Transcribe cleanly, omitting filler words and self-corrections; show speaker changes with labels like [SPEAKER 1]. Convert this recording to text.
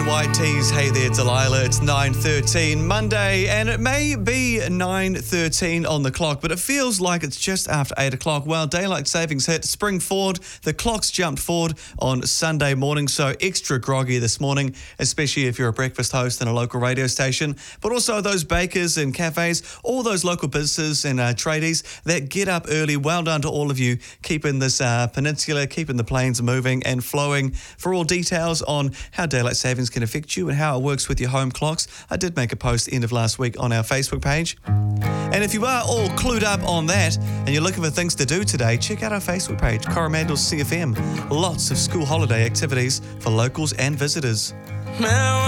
[SPEAKER 1] white tees. Hey there, Delilah. It's 9:13 Monday, and it may be 9:13 on the clock, but it feels like it's just after 8 o'clock. Well, daylight savings hit, spring forward. The clock's jumped forward on Sunday morning, so extra groggy this morning, especially if you're a breakfast host in a local radio station, but also those bakers and cafes, all those local businesses and tradies that get up early. Well done to all of you, keeping this peninsula, keeping the planes moving and flowing. For all details on how daylight savings can affect you and how it works with your home clocks, I did make a post end of last week on our Facebook page. And if you are all clued up on that and you're looking for things to do today, check out our Facebook page, Coromandel CFM. Lots of school holiday activities for locals and visitors.
[SPEAKER 2] Now